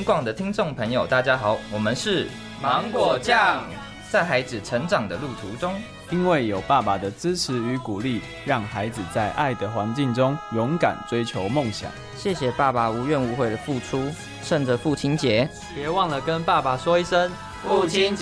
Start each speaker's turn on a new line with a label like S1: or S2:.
S1: 广的听众朋友，大家好，我们是
S2: 芒果酱。
S1: 在孩子成长的路途中，
S3: 因为有爸爸的支持与鼓励，让孩子在爱的环境中勇敢追求梦想。
S4: 谢谢爸爸无怨无悔的付出，趁着父亲节，
S2: 别忘了跟爸爸说一声
S1: 父亲节